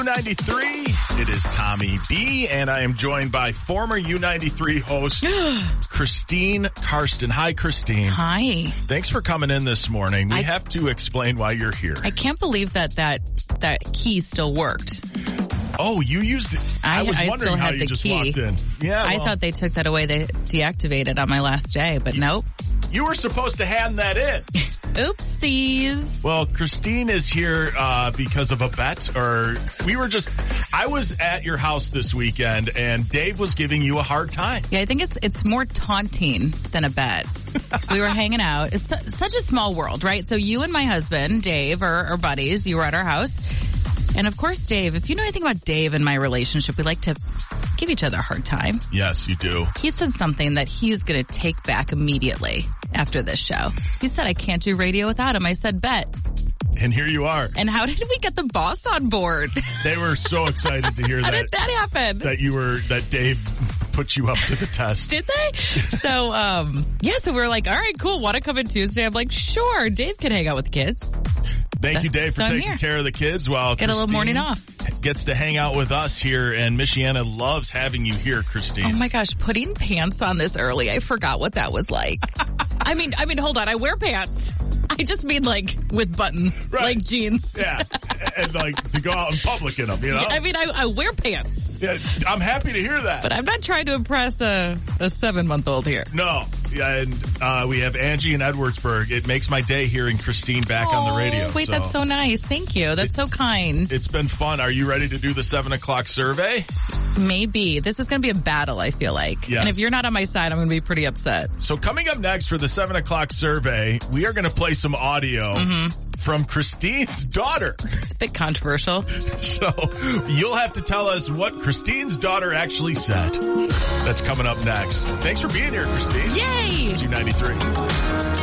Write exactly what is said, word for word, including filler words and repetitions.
U ninety-three. It is Tommy B, and I am joined by former U ninety-three host Christine Karsten. Hi, Christine. Hi. Thanks for coming in this morning. We I, have to explain why you're here. I can't believe that that, that key still worked. Oh, you used it. I, I was I wondering how you just key. walked in. Yeah, well, I thought they took that away. They deactivated on my last day, but you, nope. You were supposed to hand that in. Oopsies. Well, Christine is here uh because of a bet, or we were just, I was at your house this weekend and Dave was giving you a hard time. Yeah, I think it's it's more taunting than a bet. We were hanging out. It's su- such a small world, right? So you and my husband, Dave, are, are buddies. You were at our house. And of course, Dave, if you know anything about Dave and my relationship, we like to give each other a hard time. Yes, you do. He said something that he's going to take back immediately after this show. He said, I can't do radio without him. I said, bet. And here you are. And how did we get the boss on board? They were so excited to hear how that. How did that happen? That you were, that Dave put you up to the test. Did they? So, um, yeah, so we were like, all right, cool. Want to come in Tuesday? I'm like, sure. Dave can hang out with the kids. Thank you, Dave, for so taking here. care of the kids while Get Christine a little morning off. Gets to hang out with us here, and Michiana loves having you here, Christine. Oh my gosh, putting pants on this early, I forgot what that was like. I mean, I mean, hold on, I wear pants. I just mean like with buttons, right. Like jeans. Yeah, and like to go out in public in them, you know? I mean, I, I wear pants. Yeah, I'm happy to hear that. But I'm not trying to impress a, a seven-month-old here. No. Yeah, and uh, we have Angie in Edwardsburg. It makes my day hearing Christine back oh, on the radio. Wait, so. That's so nice. Thank you. That's it, so kind. It's been fun. Are you ready to do the seven o'clock survey? Maybe. This is going to be a battle, I feel like. Yes. And if you're not on my side, I'm going to be pretty upset. So coming up next for the seven o'clock survey, we are going to play some audio mm-hmm. from Christine's daughter. It's a bit controversial. So you'll have to tell us what Christine's daughter actually said. That's coming up next. Thanks for being here, Christine. Yay! It's U ninety-three.